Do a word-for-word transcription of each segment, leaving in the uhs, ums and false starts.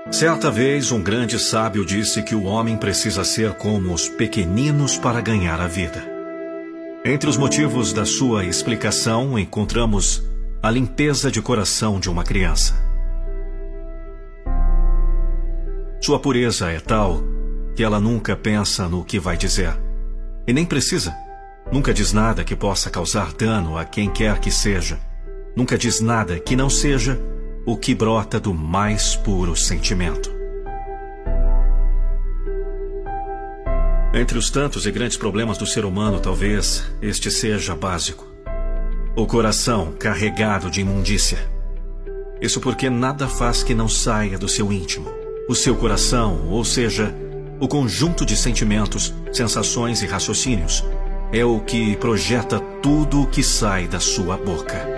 Certa vez, um grande sábio disse que o homem precisa ser como os pequeninos para ganhar a vida. Entre os motivos da sua explicação, encontramos a limpeza de coração de uma criança. Sua pureza é tal que ela nunca pensa no que vai dizer. E nem precisa. Nunca diz nada que possa causar dano a quem quer que seja. Nunca diz nada que não seja o que brota do mais puro sentimento. Entre os tantos e grandes problemas do ser humano, talvez este seja básico. O coração carregado de imundícia. Isso porque nada faz que não saia do seu íntimo. O seu coração, ou seja, o conjunto de sentimentos, sensações e raciocínios, é o que projeta tudo o que sai da sua boca.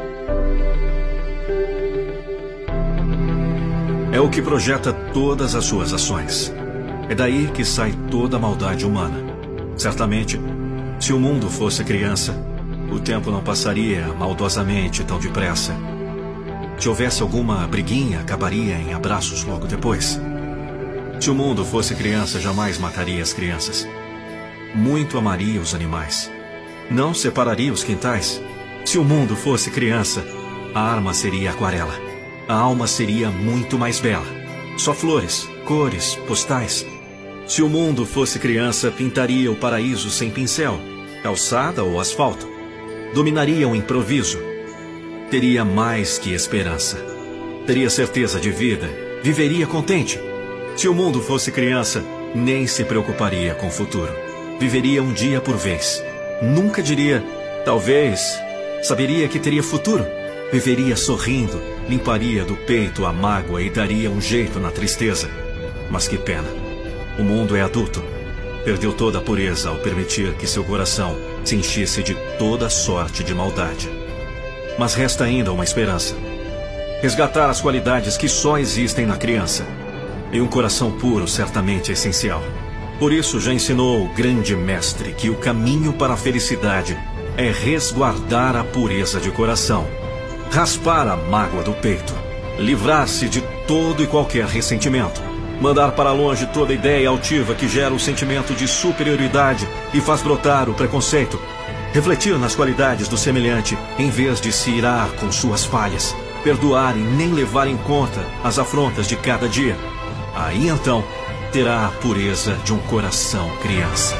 É o que projeta todas as suas ações. É daí que sai toda a maldade humana. Certamente, se o mundo fosse criança, o tempo não passaria maldosamente tão depressa. Se houvesse alguma briguinha, acabaria em abraços logo depois. Se o mundo fosse criança, jamais mataria as crianças. Muito amaria os animais. Não separaria os quintais. Se o mundo fosse criança, a arma seria aquarela. A alma seria muito mais bela. Só flores, cores, postais. Se o mundo fosse criança, pintaria o paraíso sem pincel, calçada ou asfalto. Dominaria o improviso. Teria mais que esperança. Teria certeza de vida. Viveria contente. Se o mundo fosse criança, nem se preocuparia com o futuro. Viveria um dia por vez. Nunca diria, talvez, saberia que teria futuro. Viveria sorrindo, limparia do peito a mágoa e daria um jeito na tristeza. Mas que pena. O mundo é adulto. Perdeu toda a pureza ao permitir que seu coração se enchesse de toda sorte de maldade. Mas resta ainda uma esperança. Resgatar as qualidades que só existem na criança. E um coração puro certamente é essencial. Por isso já ensinou o grande mestre que o caminho para a felicidade é resguardar a pureza de coração. Raspar a mágoa do peito, livrar-se de todo e qualquer ressentimento, mandar para longe toda ideia altiva que gera o sentimento de superioridade e faz brotar o preconceito, refletir nas qualidades do semelhante em vez de se irar com suas falhas, perdoar e nem levar em conta as afrontas de cada dia. Aí então terá a pureza de um coração criança.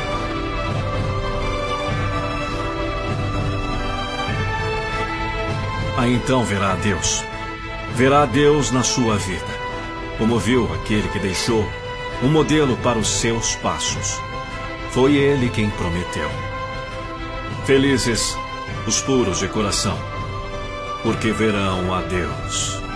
Aí então verá a Deus. Verá a Deus na sua vida, como viu aquele que deixou um modelo para os seus passos. Foi ele quem prometeu. Felizes os puros de coração, porque verão a Deus.